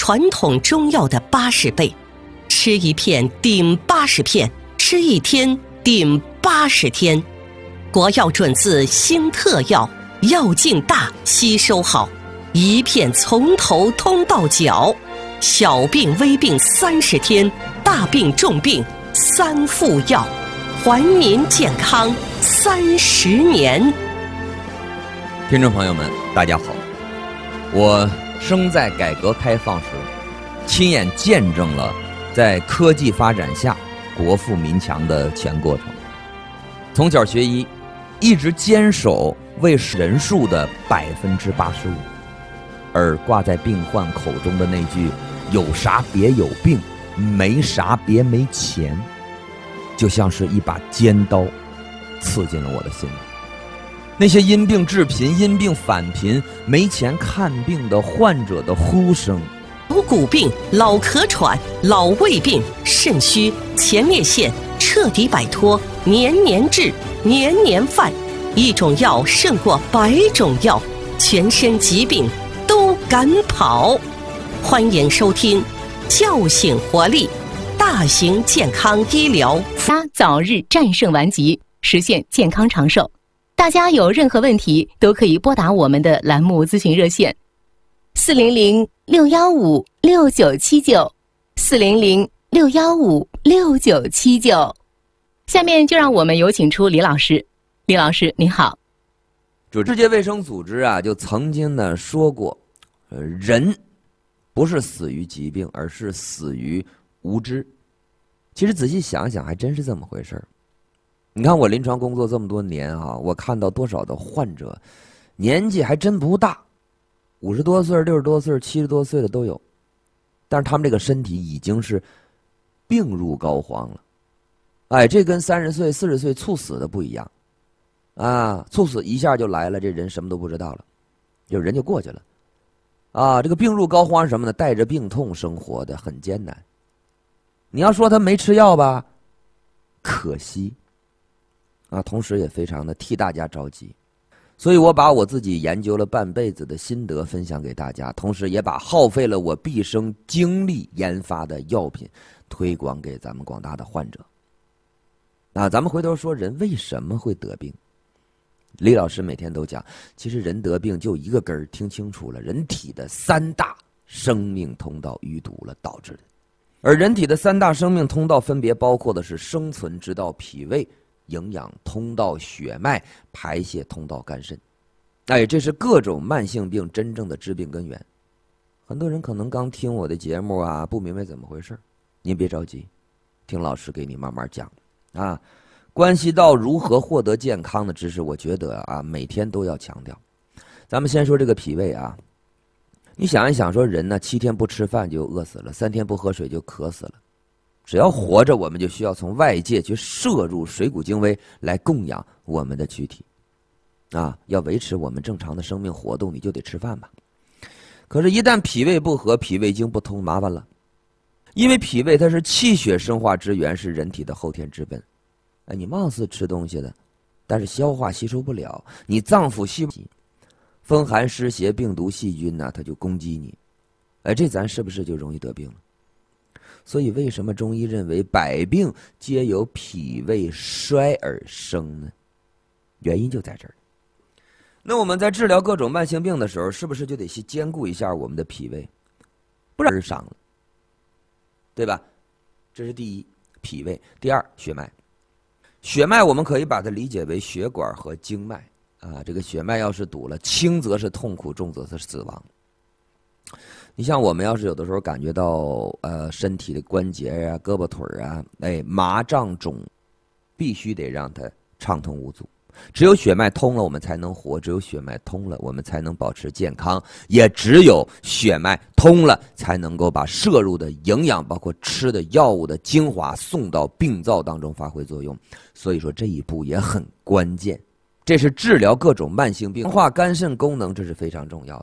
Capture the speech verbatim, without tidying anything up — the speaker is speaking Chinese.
传统中药的八十倍，吃一片顶八十片，吃一天顶八十天。国药准字新特药，药劲大，吸收好，一片从头通到脚，小病微病三十天，大病重病三副药，还您健康三十年。 听众朋友们，大家好，我生在改革开放时，亲眼见证了在科技发展下国富民强的全过程。从小学医，一直坚守为人数的百分之八十五，而挂在病患口中的那句“有啥别有病，没啥别没钱”，就像是一把尖刀，刺进了我的心里。那些因病致贫、因病返贫、没钱看病的患者的呼声， 老骨病、老咳喘、老胃病、肾虚、前列腺彻底摆脱，年年治，年年犯，一种药胜过百种药，全身疾病都敢跑。欢迎收听叫醒活力大型健康医疗， 他早日战胜顽疾，实现健康长寿。大家有任何问题都可以拨打我们的栏目咨询热线四零零六幺五六九七九四零零六幺五六九七九。下面就让我们有请出李老师。李老师您好。 世界卫生组织啊就曾经呢说过，呃，人不是死于疾病，而是死于无知。其实仔细想想还真是这么回事儿。你看我临床工作这么多年啊，我看到多少的患者年纪还真不大，五十多岁、六十多岁、七十多岁的都有，但是他们这个身体已经是病入膏肓了。哎，这跟三十岁、四十岁猝死的不一样啊！猝死一下就来了，这人什么都不知道了，就人就过去了啊！这个病入膏肓是什么呢？带着病痛生活的很艰难。你要说他没吃药吧，可惜啊，同时也非常的替大家着急。所以我把我自己研究了半辈子的心得分享给大家，同时也把耗费了我毕生精力研发的药品推广给咱们广大的患者。啊，咱们回头说人为什么会得病。李老师每天都讲，其实人得病就一个根儿，听清楚了，人体的三大生命通道淤堵了导致的。而人体的三大生命通道分别包括的是生存之道脾胃、营养通道血脉、排泄通道肝肾。哎，这是各种慢性病真正的致病根源。很多人可能刚听我的节目啊，不明白怎么回事，您别着急，听老师给你慢慢讲啊。关系到如何获得健康的知识，我觉得啊，每天都要强调。咱们先说这个脾胃啊，你想一想，说人呢，七天不吃饭就饿死了，三天不喝水就渴死了。只要活着，我们就需要从外界去摄入水谷精微来供养我们的躯体啊。要维持我们正常的生命活动，你就得吃饭吧。可是，一旦脾胃不和，脾胃经不通，麻烦了。因为脾胃它是气血生化之源，是人体的后天之本。哎，你貌似吃东西的，但是消化吸收不了，你脏腑吸不起，风寒湿邪病毒细菌呢，它就攻击你。哎，这咱是不是就容易得病了？所以为什么中医认为百病皆由脾胃衰而生呢？原因就在这儿。那我们在治疗各种慢性病的时候，是不是就得去兼顾一下我们的脾胃，不然伤了，对吧？这是第一，脾胃。第二，血脉。血脉我们可以把它理解为血管和经脉啊。这个血脉要是堵了，轻则是痛苦，重则是死亡。你像我们要是有的时候感觉到呃身体的关节啊、胳膊腿啊，哎麻胀肿，必须得让它畅通无阻。只有血脉通了，我们才能活；只有血脉通了，我们才能保持健康；也只有血脉通了，才能够把摄入的营养，包括吃的药物的精华送到病灶当中发挥作用。所以说这一步也很关键，这是治疗各种慢性病、强化肝肾功能，这是非常重要的。